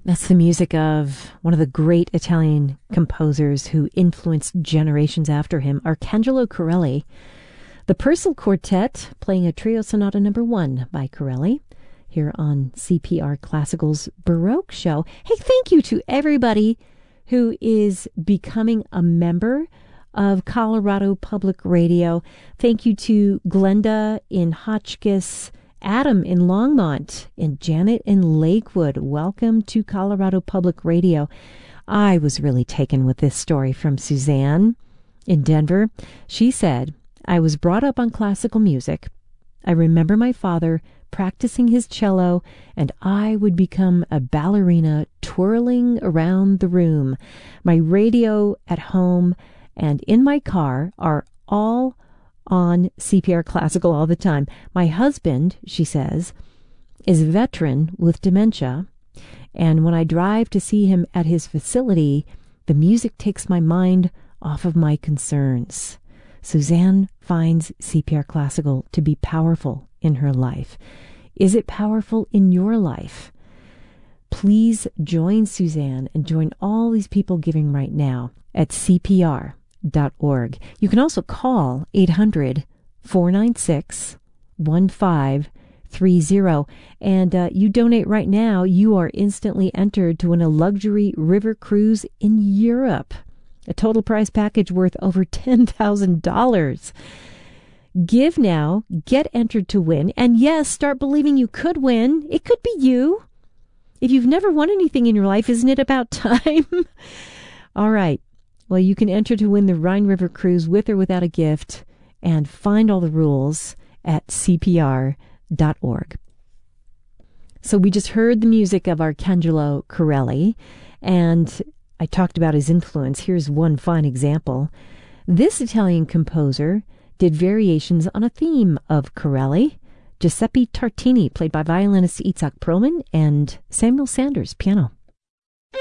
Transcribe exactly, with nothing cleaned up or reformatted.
That's the music of one of the great Italian composers who influenced generations after him, Arcangelo Corelli. The Purcell Quartet, playing a trio sonata number one by Corelli, here on C P R Classical's Baroque Show. Hey, thank you to everybody who is becoming a member of Colorado Public Radio. Thank you to Glenda in Hotchkiss, Adam in Longmont, and Janet in Lakewood. Welcome to Colorado Public Radio. I was really taken with this story from Suzanne in Denver. She said, I was brought up on classical music. I remember my father practicing his cello, and I would become a ballerina twirling around the room. My radio at home and in my car are all on C P R Classical all the time. My husband, she says, is a veteran with dementia, and when I drive to see him at his facility, the music takes my mind off of my concerns. Suzanne finds C P R Classical to be powerful in her life. Is it powerful in your life? Please join Suzanne and join all these people giving right now at C P R dot org. You can also call eight hundred, four nine six, one five three zero. And uh, you donate right now, you are instantly entered to win a luxury river cruise in Europe. A total prize package worth over ten thousand dollars. Give now, get entered to win, and yes, start believing you could win. It could be you. If you've never won anything in your life, isn't it about time? All right. Well, you can enter to win the Rhine River Cruise with or without a gift, and find all the rules at C P R dot org. So we just heard the music of Arcangelo Corelli, and I talked about his influence. Here's one fine example. This Italian composer did variations on a theme of Corelli. Giuseppe Tartini, played by violinist Itzhak Perlman, and Samuel Sanders, piano.